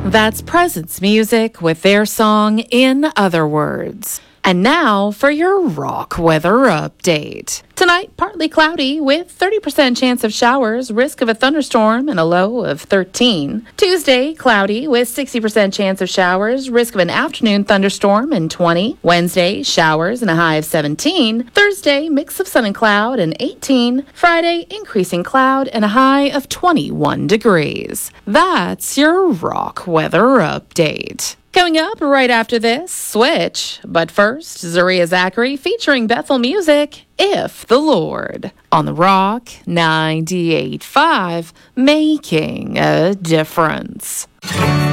That's Presence Music with their song In Other Words. And now for your rock weather update. Tonight, partly cloudy with 30% chance of showers, risk of a thunderstorm, and a low of 13. Tuesday, cloudy with 60% chance of showers, risk of an afternoon thunderstorm, and 20. Wednesday, showers and a high of 17. Thursday, mix of sun and cloud, and 18. Friday, increasing cloud and a high of 21 degrees. That's your rock weather update. Coming up right after this, Switch. But first, Zaria Zachary featuring Bethel Music, If the Lord, on the Rock 98.5, making a difference.